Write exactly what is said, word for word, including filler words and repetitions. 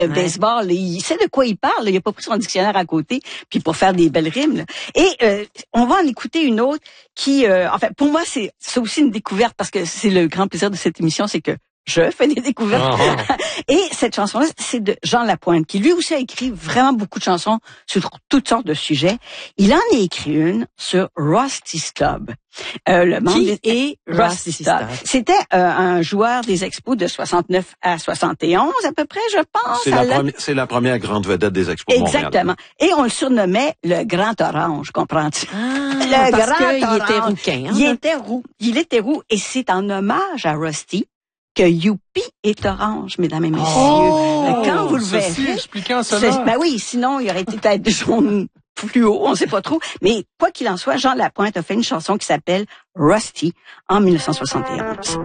ouais. baseball. Il sait de quoi il parle. Il a pas pris son dictionnaire à côté, puis pour faire des belles rimes. Là. Et euh, on va en écouter une autre qui, euh, enfin, pour moi, c'est, c'est aussi une découverte parce que c'est le grand plaisir de cette émission, c'est que je fais des découvertes. Oh. Et cette chanson-là, c'est de Jean Lapointe, qui lui aussi a écrit vraiment beaucoup de chansons sur toutes sortes de sujets. Il en a écrit une sur Rusty Stubb. Euh, le membre qui est Rusty Stubb? C'était euh, un joueur des Expos de soixante-neuf à soixante et onze à peu près, je pense. C'est la, premi- c'est la première grande vedette des Expos de Montréal. Exactement. Et on le surnommait le Grand Orange, comprends-tu? Ah, le parce Grand qu'il Orange. était rouquin. Hein? Il était roux. Il était roux. Et c'est en hommage à Rusty que Youpi est orange, mesdames et messieurs. Oh, Quand vous le ceci verrez... expliquant cela. Ben oui, sinon, il aurait été peut-être jaune fluo, on sait pas trop. Mais quoi qu'il en soit, Jean Lapointe a fait une chanson qui s'appelle Rusty en dix-neuf cent soixante et onze.